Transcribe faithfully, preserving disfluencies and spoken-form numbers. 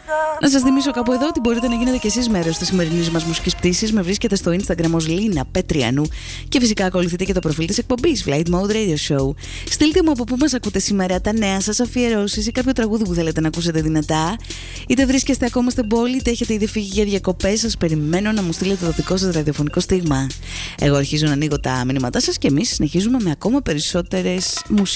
Να σας θυμίσω κάπου εδώ ότι μπορείτε να γίνετε κι εσείς μέρος της σημερινής μας μουσικής πτήσης. Με βρίσκετε στο Instagram ως Λίνα Πετριανού και φυσικά ακολουθείτε και το προφίλ της εκπομπής Flight Mode Radio Show. Στείλτε μου από πού μας ακούτε σήμερα, τα νέα σας, αφιερώσεις ή κάποιο τραγούδι που θέλετε να ακούσετε δυνατά. Είτε βρίσκεστε ακόμα στην πόλη, είτε έχετε ήδη φύγει για διακοπές. Σας περιμένω να μου στείλετε το δικό σας ραδιοφωνικό στίγμα. Εγώ αρχίζω να ανοίγω τα μηνύματά σας και εμείς συνεχίζουμε με ακόμα περισσότερες μουσικές.